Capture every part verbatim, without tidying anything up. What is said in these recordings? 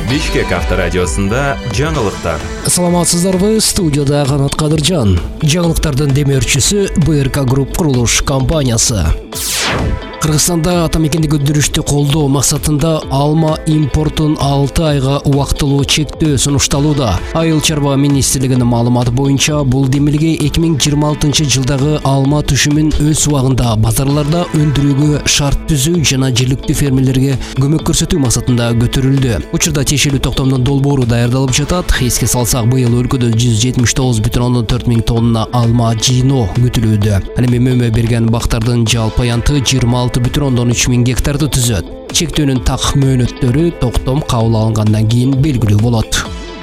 Бишкек авторадиосында жаңылыктар. Саламатсыздарбы, студияда Канат Кадыржан. Жаңылыктардын демеушүсү бэ эр ка Групп курулуш компаниясы. Кыргызстанда атамекендик өндүрүштү колдоо максатында алма импортун алты айга убактылуу чектөө сунушталууда. Айыл чарба министрлигинин маалыматы боюнча бул демилге эки миң жыйырма алтынчы жылдагы алма түшүмүн өз убагында базарларда өндүрүүгө шарт түзүү жана жергиликтүү фермерлерге көмөк көрсөтүү максатында көтөрүлдү. Учурда тиешелүү токтомдун долбоору даярдалып жатат. Эске салсак, быйыл өлкөдө жүз жетимиш тогуз бүтүн ондон төрт миң тонна алма жыйноо күтүлүүдө. Ал эми мөмө берген бактардын жалпы аянты жыйырма алты бүтүн ондон үч миң гектарды түзөт. Чектөөнүн так мөөнөттөрү токтом кабыл алынгандан кийин белгилүү болот.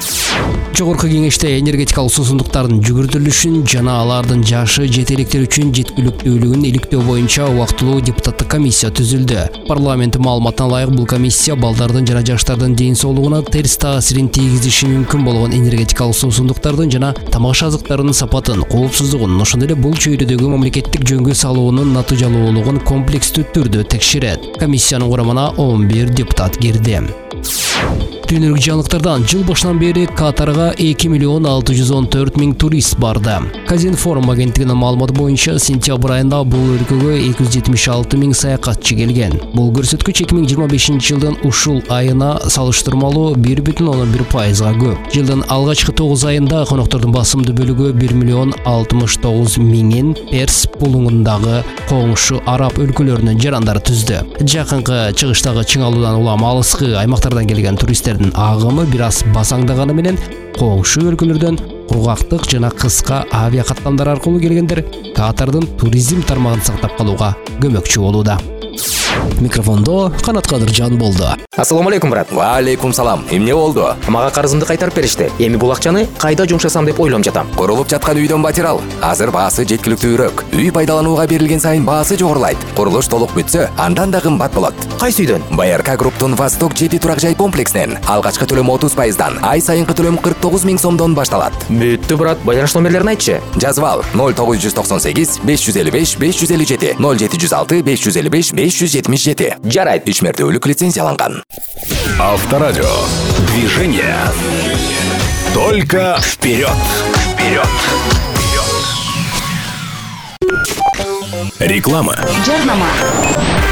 Жогорку кеңеште энергетикалык суусундуктардын жүгүртүлүшүн жана алардын жашы жетеликтер үчүн жеткиликтүүлүгүн иликтөө боюнча убактылуу депутаттык комиссия түзүлдү. Парламент маалыматына ылайык, бул комиссия балдардын жана жаштардын ден соолугуна терс таасирин тийгизиши мүмкүн болгон энергетикалык суусундуктардын жана тамак азыктарынын сапатын, коопсуздугун, ошондой эле бул чөйрөдөгү мамлекеттик жөнгө салуунун натыйжалуулугун комплекстүү түрдө текшерет. Комиссиянын курамына он бир депутат кирди. Дүйнөлүк жаңылыктардан жыл башынан бери Катарга эки миллион алты жүз он төрт миң турист барды. Казинформ агенттигинин маалыматы боюнча сентябрь айында бул өлкөгө эки жүз жетимиш алты миң саякатчы келген. Бул көрсөткүч эки миң жыйырма бешинчи жылдын ушул айына салыштырмалуу бир бүтүн ондон бир пайызга көп. Жылдын алгачкы тогуз айында коноктордун басымдуу бөлүгү бир миллион алтымыш тогуз миңин Перс булуңундагы коңшу араб өлкөлөрүнүн жарандары түздү. Жакынкы чыгыштагы чыңалуудан улам алыскы аймактардан келген туристтердин агымы бир аз басаңдаганы менен коңшу өлкөлөрдөн кургактык жана кыска авиа каттамдар аркылуу келгендер Катардын туризм тармагын сактап калууга көмөкчү болууда. Микрофондо Канат Кадыржан болду. Ассаламу алейкум, брат. Ва алейкум салам. Эмне болду? Мага карызымды кайтарып беришти. Эми бул акчаны кайда жумшасам деп ойлонуп жатам. Курулуп жаткан үйдөн батирал. Азыр баасы жеткиликтүүрөөк. Үй пайдаланууга берилген сайын баасы жогорулайт. Курулуш толук бүтсө, андан да кымбат болот. Кайсы үйдөн? бэ эр ка Групптун Восток жети турак жай комплексинен алгачкы төлөм отуз пайыздан, ай сайынкы төлөм кырк тогуз миң сомдон башталат. Бүттү, брат. Байланыш номерлерин айтчы. Жазып ал: ноль тогуз жүз токсон сегиз беш жүз элүү беш беш жүз элүү жети, ноль жети жүз алты беш жүз элүү беш беш жүз жетимиш жети. Жарайт. Үч мертөлүк лицензияланган. Авторадио. Движение. Только вперед. Вперед. Вперед. Реклама. Жарнама.